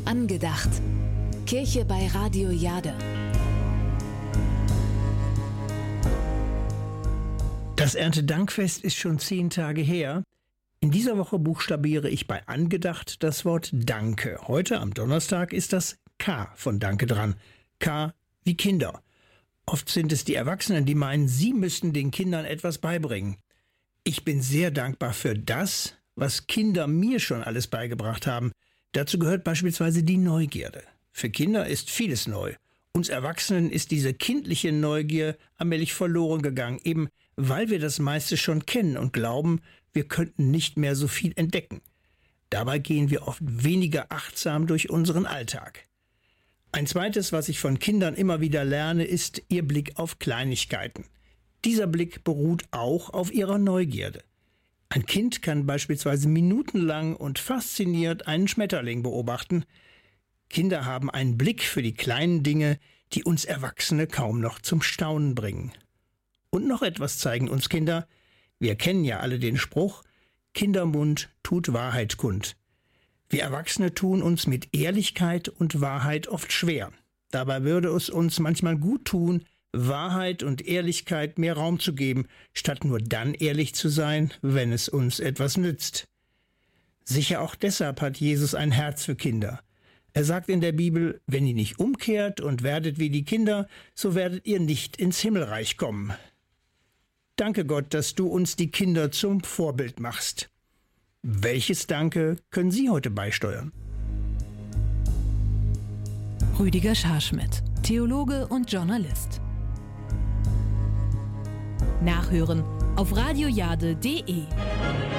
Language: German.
Angedacht. Kirche bei Radio Jade. Das Erntedankfest ist schon 10 Tage her. In dieser Woche buchstabiere ich bei Angedacht das Wort Danke. Heute am Donnerstag ist das K von Danke dran. K wie Kinder. Oft sind es die Erwachsenen, die meinen, sie müssten den Kindern etwas beibringen. Ich bin sehr dankbar für das, was Kinder mir schon alles beigebracht haben. Dazu gehört beispielsweise die Neugierde. Für Kinder ist vieles neu. Uns Erwachsenen ist diese kindliche Neugier allmählich verloren gegangen, eben weil wir das meiste schon kennen und glauben, wir könnten nicht mehr so viel entdecken. Dabei gehen wir oft weniger achtsam durch unseren Alltag. Ein zweites, was ich von Kindern immer wieder lerne, ist ihr Blick auf Kleinigkeiten. Dieser Blick beruht auch auf ihrer Neugierde. Ein Kind kann beispielsweise minutenlang und fasziniert einen Schmetterling beobachten. Kinder haben einen Blick für die kleinen Dinge, die uns Erwachsene kaum noch zum Staunen bringen. Und noch etwas zeigen uns Kinder. Wir kennen ja alle den Spruch, Kindermund tut Wahrheit kund. Wir Erwachsene tun uns mit Ehrlichkeit und Wahrheit oft schwer. Dabei würde es uns manchmal gut tun, Wahrheit und Ehrlichkeit mehr Raum zu geben, statt nur dann ehrlich zu sein, wenn es uns etwas nützt. Sicher auch deshalb hat Jesus ein Herz für Kinder. Er sagt in der Bibel, wenn ihr nicht umkehrt und werdet wie die Kinder, so werdet ihr nicht ins Himmelreich kommen. Danke Gott, dass du uns die Kinder zum Vorbild machst. Welches Danke können Sie heute beisteuern? Rüdiger Scharschmidt, Theologe und Journalist. Nachhören auf radiojade.de.